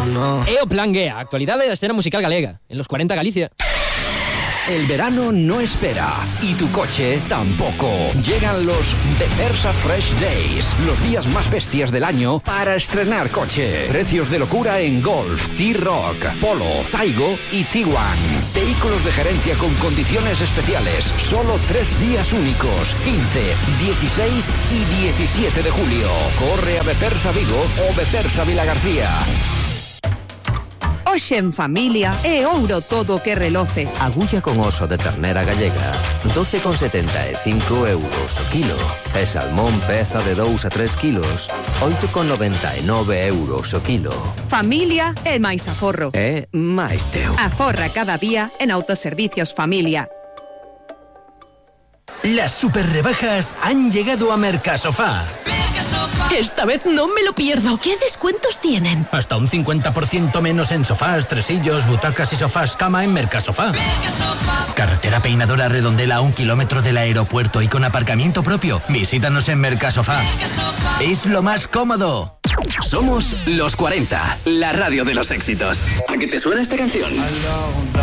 no. EO Plan Guea, actualidad de la escena musical galega, en los 40 Galicia. El verano no espera y tu coche tampoco. Llegan los Bepersa Fresh Days, los días más bestias del año para estrenar coche. Precios de locura en Golf, T-Roc, Polo, Taigo y Tiguan. Vehículos de gerencia con condiciones especiales. Solo 3 días únicos, 15, 16 y 17 de julio. Corre a Bepersa Vigo o Bepersa Vilagarcía. Hoxe en familia é ouro todo que reloce. Agulla con oso de ternera gallega, 12,75 euros o kilo. E salmón peza de 2 a 3 kilos, 8,99 euros o kilo. Familia é máis aforro. É máis teu. Aforra cada día en Autoservicios Familia. Las super rebajas han llegado a Mercasofá. Esta vez no me lo pierdo. ¿Qué descuentos tienen? Hasta un 50% menos en sofás, tresillos, butacas y sofás cama en Mercasofá. Carretera Peinadora Redondela a 1 kilómetro del aeropuerto y con aparcamiento propio. Visítanos en Mercasofá. Es lo más cómodo. Somos Los 40, la radio de los éxitos. ¿A qué te suena esta canción?